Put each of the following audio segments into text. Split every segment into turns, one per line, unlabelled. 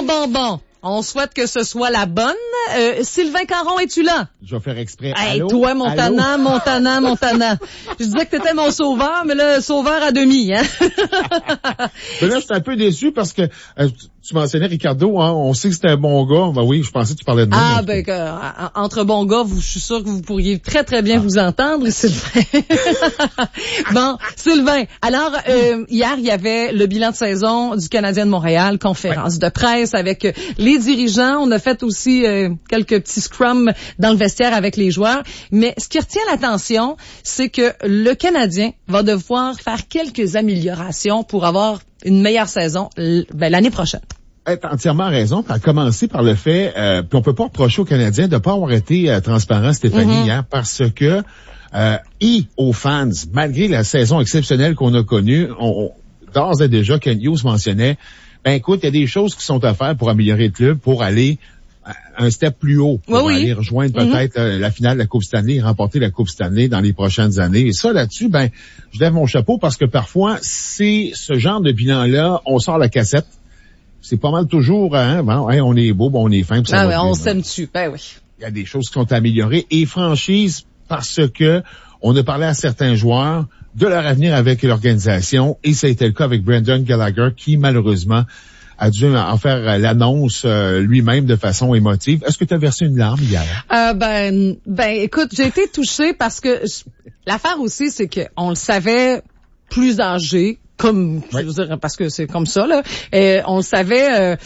bon. On souhaite que ce soit la bonne. Sylvain Caron, es-tu là?
Je vais faire exprès.
Hey,
Allô?
toi, Montana. Je disais que t'étais mon sauveur, mais là, sauveur à demi, hein?
Mais là, je suis un peu déçu parce que tu mentionnais Ricardo, hein, on sait que c'était un bon gars. Ben oui, je pensais que tu parlais de moi.
Ah, ben, entre bons gars, je suis sûr que vous pourriez très, très bien vous entendre, Sylvain. Bon, Sylvain, alors, hier, il y avait le bilan de saison du Canadien de Montréal, conférence de presse avec les dirigeants. On a fait aussi quelques petits scrums dans le vestiaire avec les joueurs. Mais ce qui retient l'attention, c'est que le Canadien va devoir faire quelques améliorations pour avoir une meilleure saison l'année prochaine.
T'as entièrement raison, à commencer par le fait, puis on peut pas reprocher aux Canadiens de pas avoir été transparent, Stéphanie, hier, parce que et aux fans, malgré la saison exceptionnelle qu'on a connue, d'ores et déjà, Ken Hughes mentionnait, ben écoute, il y a des choses qui sont à faire pour améliorer le club, pour aller un step plus haut, pour aller rejoindre peut-être la finale de la Coupe Stanley, remporter la Coupe Stanley dans les prochaines années. Et ça, là-dessus, ben, je lève mon chapeau parce que parfois, c'est ce genre de bilan-là, on sort la cassette. C'est pas mal toujours, hein, bon, on est beau, bon, on est fin.
Ah oui, on s'aime dessus, ben oui.
Il y a des choses qui sont améliorées. Et franchise, parce que on a parlé à certains joueurs de leur avenir avec l'organisation, et ça a été le cas avec Brendan Gallagher, qui malheureusement a dû en faire l'annonce lui-même de façon émotive. Est-ce que tu as versé une larme hier?
Ben, écoute, j'ai été touchée parce que l'affaire aussi, c'est que on le savait plus âgé, comme je veux dire, parce que c'est comme ça là. On le savait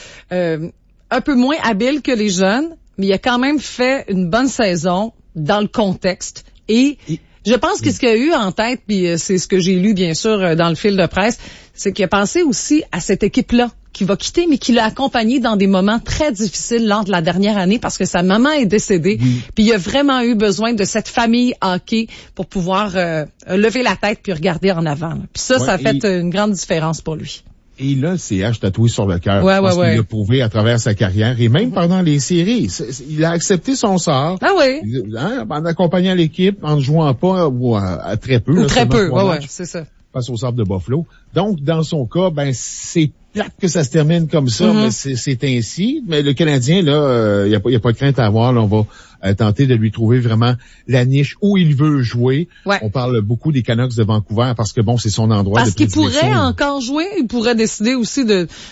un peu moins habile que les jeunes, mais il a quand même fait une bonne saison dans le contexte et je pense que ce qu'il a eu en tête, puis c'est ce que j'ai lu bien sûr dans le fil de presse, c'est qu'il a pensé aussi à cette équipe-là qui va quitter, mais qui l'a accompagné dans des moments très difficiles lors de la dernière année parce que sa maman est décédée. Puis il a vraiment eu besoin de cette famille hockey pour pouvoir lever la tête puis regarder en avant. Puis ça a fait une grande différence pour lui. Et
là, le CH tatoué sur le cœur.
Ouais.
Il l'a prouvé à travers sa carrière et même pendant les séries. Il a accepté son sort.
Ah oui.
En accompagnant l'équipe, en ne jouant pas ou à très peu.
Ou très peu, c'est ça.
Face au Sabres de Buffalo. Donc, dans son cas, ben c'est plate que ça se termine comme ça, mais c'est ainsi. Mais le Canadien, là, il y a pas de crainte à avoir. Là, on va tenter de lui trouver vraiment la niche où il veut jouer.
Ouais.
On parle beaucoup des Canucks de Vancouver parce que bon, c'est son endroit.
Parce qu'il pourrait encore jouer, il pourrait décider aussi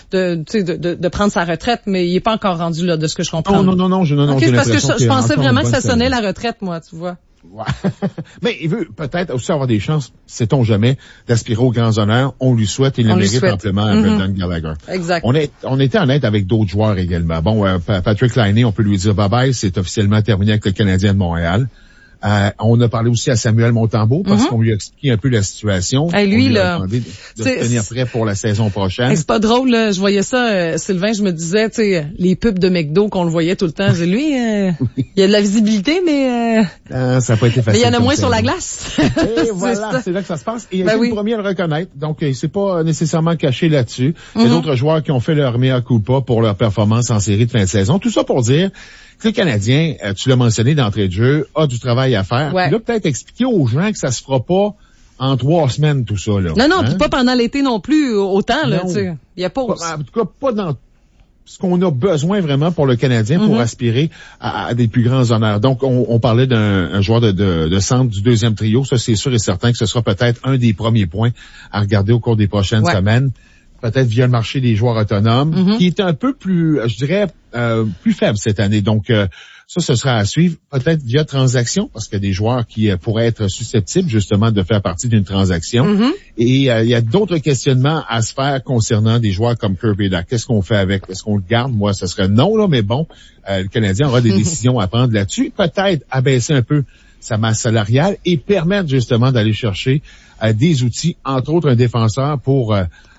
de prendre sa retraite, mais il est pas encore rendu là, de ce que je comprends.
Non.
Okay, parce que je pensais vraiment que ça sonnait la retraite, moi, tu vois.
Ouais. Mais il veut peut-être aussi avoir des chances, sait-on jamais, d'aspirer aux grands honneurs. On lui souhaite, il le mérite amplement à Brendan Gallagher.
Exact.
On était honnête avec d'autres joueurs également. Bon, Patrick Laine, on peut lui dire bye-bye, c'est officiellement terminé avec le Canadien de Montréal. On a parlé aussi à Samuel Montembeault parce qu'on lui a expliqué un peu la situation.
Hey, lui,
on lui
là,
a demandé de se tenir prêt pour la saison prochaine.
C'est pas drôle, là. Je voyais ça, Sylvain, je me disais, tu sais, les pubs de McDo qu'on le voyait tout le temps. Lui, il y a de la visibilité, mais
ça n'a pas été facile.
Mais il y en a moins sur la glace.
Et voilà, c'est là que ça se passe. Et il a été le premier à le reconnaître. Donc, il s'est pas nécessairement caché là-dessus. Il y a d'autres joueurs qui ont fait leur mea culpa pour leur performance en série de fin de saison. Tout ça pour dire que le Canadien, tu l'as mentionné d'entrée de jeu, a du travail à faire.
Ouais.
Puis là, peut-être expliquer aux gens que ça se fera pas en 3 semaines, tout ça, là.
Non, puis pas pendant l'été non plus, autant, là, tu sais. Il y a pas.
En tout cas, pas dans ce qu'on a besoin vraiment pour le Canadien pour aspirer à des plus grands honneurs. Donc, on parlait d'un joueur de centre du deuxième trio. Ça, c'est sûr et certain que ce sera peut-être un des premiers points à regarder au cours des prochaines semaines. Peut-être via le marché des joueurs autonomes, qui est un peu plus, je dirais, plus faible cette année. Donc, ça, ce sera à suivre, peut-être via transaction, parce qu'il y a des joueurs qui pourraient être susceptibles, justement, de faire partie d'une transaction. Et il y a d'autres questionnements à se faire concernant des joueurs comme Kirby Dach. Qu'est-ce qu'on fait avec? Est-ce qu'on le garde? Moi, ce serait non, là, mais bon, le Canadien aura des décisions à prendre là-dessus. Peut-être abaisser un peu sa masse salariale et permettre, justement, d'aller chercher des outils, entre autres un défenseur pour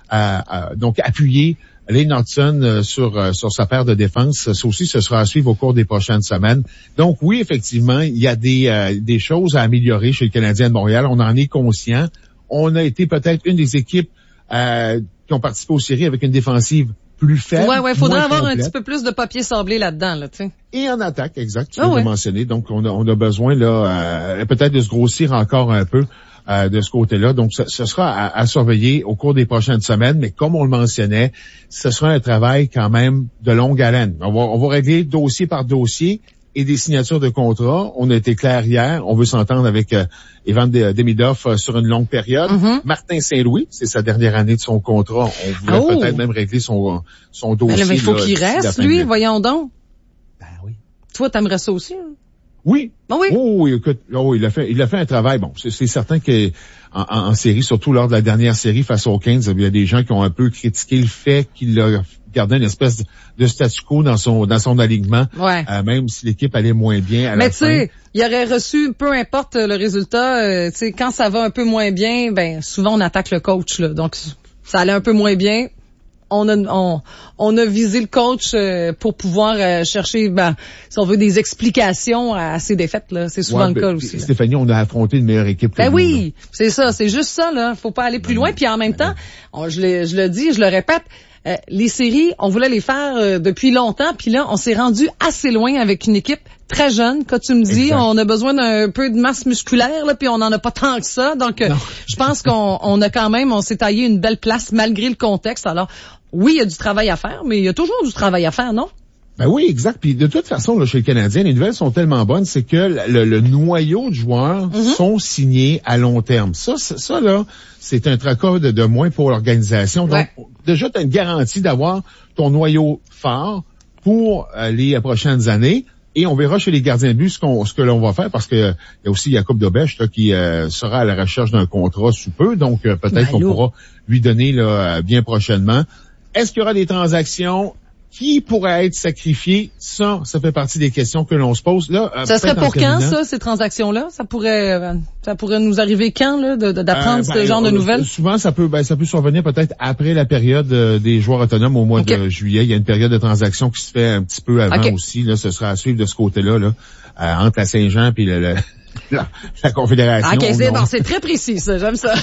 donc appuyer Lane Hudson sur sa paire de défense. Ça aussi, ce sera à suivre au cours des prochaines semaines. Donc oui, effectivement, il y a des choses à améliorer chez le Canadien de Montréal. On en est conscient. On a été peut-être une des équipes qui ont participé aux séries avec une défensive plus faible.
Ouais, faudrait avoir un petit peu plus de papier sablé là-dedans, là, tu sais.
Et en attaque, exact, tu l'as mentionné. Donc, on a besoin, là, peut-être de se grossir encore un peu de ce côté-là. Donc, ce sera à surveiller au cours des prochaines semaines. Mais comme on le mentionnait, ce sera un travail quand même de longue haleine. On va régler dossier par dossier et des signatures de contrat. On a été clair hier. On veut s'entendre avec Ivan Demidov sur une longue période. Martin Saint-Louis, c'est sa dernière année de son contrat. On voulait peut-être même régler son dossier.
Mais il faut qu'il reste, lui. Voyons donc.
Ben oui.
Toi, t'aimerais ça aussi, hein?
Oui.
Ah oui.
Oh, écoute, il a fait un travail. Bon, c'est certain que en série, surtout lors de la dernière série face aux Kings, il y a des gens qui ont un peu critiqué le fait qu'il a gardé une espèce de statu quo dans son alignement, même si l'équipe allait moins bien à la fin.
Mais tu sais, il aurait reçu, peu importe le résultat, tu sais, quand ça va un peu moins bien, ben souvent on attaque le coach là. Donc ça allait un peu moins bien. On a visé le coach pour pouvoir chercher, si on veut, des explications à ces défaites là. C'est souvent le cas aussi.
Stéphanie, on a affronté une meilleure équipe.
Ben oui, c'est ça. C'est juste ça là. Faut pas aller plus loin. Puis en même temps, je le dis, je le répète. Les séries, on voulait les faire depuis longtemps, puis là, on s'est rendu assez loin avec une équipe très jeune. Quand tu me dis, on a besoin d'un peu de masse musculaire, là, puis on n'en a pas tant que ça. Donc, je pense on s'est taillé une belle place malgré le contexte. Alors, oui, il y a du travail à faire, mais il y a toujours du travail à faire, non?
Ben oui, exact. Puis de toute façon, là, chez le Canadien, les nouvelles sont tellement bonnes, c'est que le noyau de joueurs sont signés à long terme. Ça là, c'est un tracas de moins pour l'organisation. Donc, déjà, tu as une garantie d'avoir ton noyau fort pour les prochaines années. Et on verra chez les gardiens de but ce que l'on va faire, parce que il y a aussi Jacob Dobèche là, qui sera à la recherche d'un contrat sous peu. Donc, peut-être qu'on pourra lui donner là, bien prochainement. Est-ce qu'il y aura des transactions? Qui pourrait être sacrifié? Ça fait partie des questions que l'on se pose. Là,
ça serait pour quand, ça, ces transactions-là? Ça pourrait nous arriver quand, là, d'apprendre ce genre de nouvelles?
Souvent, ça peut survenir peut-être après la période des joueurs autonomes au mois de juillet. Il y a une période de transaction qui se fait un petit peu avant aussi. Là, ce sera à suivre de ce côté-là, là, entre la Saint-Jean puis la Confédération.
OK, c'est très précis, ça. J'aime ça.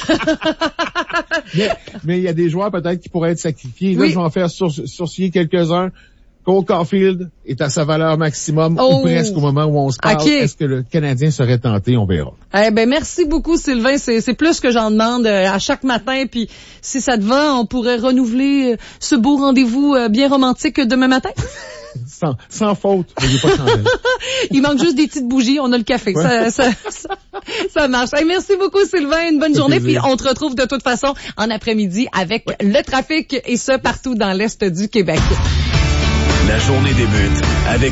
mais il y a des joueurs peut-être qui pourraient être sacrifiés. Là, je vais en faire sourciller quelques-uns. Cole Caulfield est à sa valeur maximum, ou presque au moment où on se parle. Est-ce que le Canadien serait tenté? On verra.
Merci beaucoup, Sylvain. C'est plus que j'en demande à chaque matin. Puis, si ça te va, on pourrait renouveler ce beau rendez-vous bien romantique demain matin.
Sans faute. Il n'y a pas de chandelle.
Il manque juste des petites bougies. On a le café. Ouais. Ça marche. Merci beaucoup, Sylvain. Une bonne journée. Puis on te retrouve de toute façon en après-midi avec le trafic et ce partout dans l'Est du Québec.
La journée débute avec